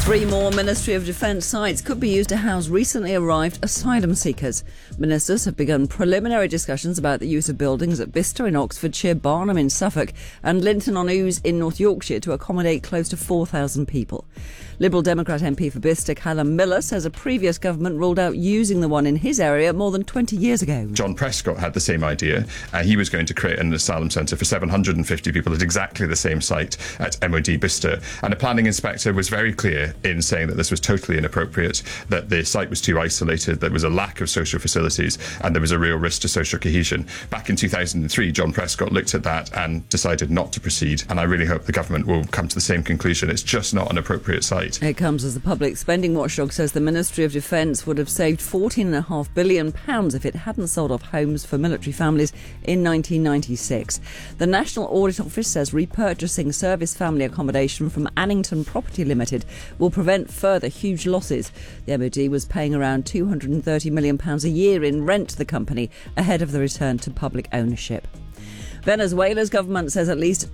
3 more Ministry of Defence sites could be used to house recently arrived asylum seekers. Ministers have begun preliminary discussions about the use of buildings at Bicester in Oxfordshire, Barnham in Suffolk and Linton-on-Ouse in North Yorkshire to accommodate close to 4,000 people. Liberal Democrat MP for Bicester, Callum Miller, says a previous government ruled out using the one in his area more than 20 years ago. John Prescott had the same idea. He was going to create an asylum centre for 750 people at exactly the same site at MOD Bicester. And a planning inspector was very clear in saying that this was totally inappropriate, that the site was too isolated, there was a lack of social facilities, and there was a real risk to social cohesion. Back in 2003, John Prescott looked at that and decided not to proceed. And I really hope the government will come to the same conclusion. It's just not an appropriate site. It comes as the Public Spending Watchdog says the Ministry of Defence would have saved £14.5 billion if it hadn't sold off homes for military families in 1996. The National Audit Office says repurchasing service family accommodation from Annington Property Limited will prevent further huge losses. The MOD was paying around £230 million a year in rent to the company ahead of the return to public ownership. Venezuela's government says at least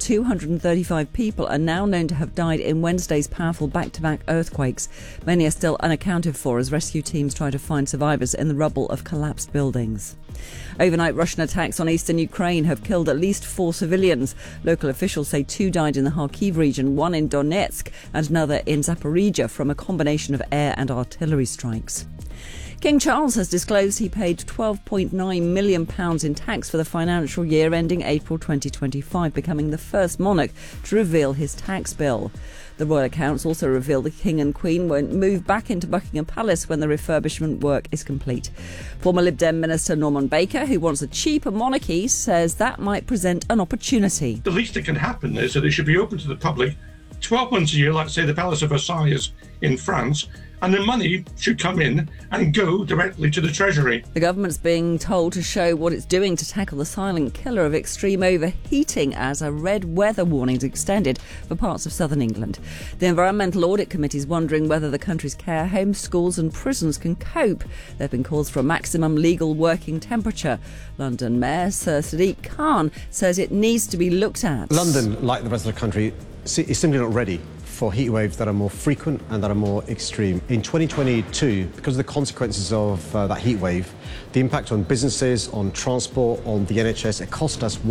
235 people are now known to have died in Wednesday's powerful back-to-back earthquakes. Many are still unaccounted for as rescue teams try to find survivors in the rubble of collapsed buildings. Overnight Russian attacks on eastern Ukraine have killed at least 4 civilians. Local officials say 2 died in the Kharkiv region, 1 in Donetsk and another in Zaporizhia from a combination of air and artillery strikes. King Charles has disclosed he paid £12.9 million in tax for the financial year ending April 2025, becoming the first monarch to reveal his tax bill. The royal accounts also reveal the King and Queen won't move back into Buckingham Palace when the refurbishment work is complete. Former Lib Dem Minister Norman Baker, who wants a cheaper monarchy, says that might present an opportunity. The least that can happen is that it should be open to the public 12 months a year, like, say, the Palace of Versailles in France, and the money should come in and go directly to the Treasury. The government's being told to show what it's doing to tackle the silent killer of extreme overheating as a red weather warning is extended for parts of southern England. The Environmental Audit Committee is wondering whether the country's care homes, schools and prisons can cope. There have been calls for a maximum legal working temperature. London Mayor Sir Sadiq Khan says it needs to be looked at. London, like the rest of the country, is simply not ready for heat waves that are more frequent and that are more extreme. In 2022, because of the consequences of that heat wave, the impact on businesses, on transport, on the NHS, it cost us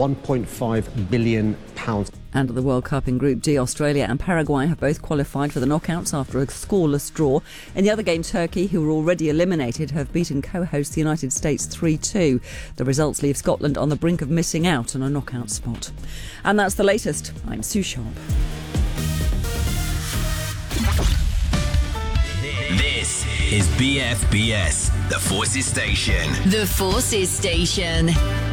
£1.5 billion. And at the World Cup in Group D, Australia and Paraguay have both qualified for the knockouts after a scoreless draw. In the other game, Turkey, who were already eliminated, have beaten co-host the United States 3-2. The results leave Scotland on the brink of missing out on a knockout spot. And that's the latest. I'm Sue Sharp. This is BFBS, the Forces Station. The Forces Station.